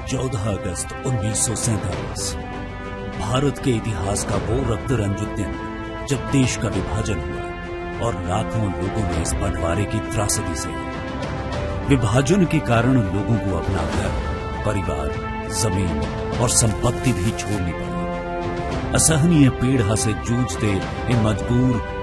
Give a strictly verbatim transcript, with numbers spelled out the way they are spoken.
चौदह अगस्त उन्नीस सौ सैंतालीस भारत के इतिहास का वो रक्त रंजित दिन जब देश का विभाजन हुआ और लाखों लोगों ने इस बंटवारे की त्रासदी सही। विभाजन के कारण लोगों को अपना घर, परिवार, जमीन और संपत्ति भी छोड़नी पड़ी। असहनीय पीड़ा से जूझते इन मजबूर